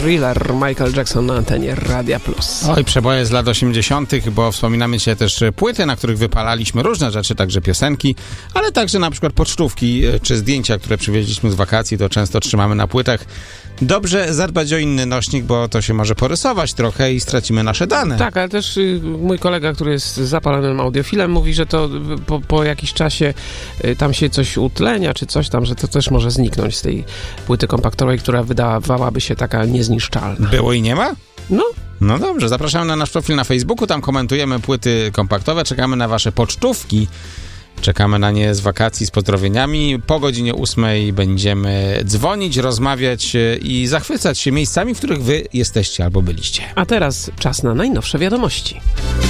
Thriller, Michael Jackson na antenie Radia Plus. Oj, przeboje z lat 80., bo wspominamy dzisiaj też płyty, na których wypalaliśmy różne rzeczy, także piosenki, ale także na przykład pocztówki czy zdjęcia, które przywieźliśmy z wakacji, to często trzymamy na płytach. Dobrze zadbać o inny nośnik, bo to się może porysować trochę i stracimy nasze dane. Tak, ale też mój kolega, który jest zapalonym audiofilem, mówi, że to po jakiś czasie tam się coś utlenia, czy coś tam, że to też może zniknąć z tej płyty kompaktowej, która wydawałaby się taka niezniszczalna. Było i nie ma? No dobrze, zapraszamy na nasz profil na Facebooku, tam komentujemy płyty kompaktowe, czekamy na wasze pocztówki. Czekamy na nie z wakacji, z pozdrowieniami. Po godzinie 8 będziemy dzwonić, rozmawiać i zachwycać się miejscami, w których wy jesteście albo byliście. A teraz czas na najnowsze wiadomości.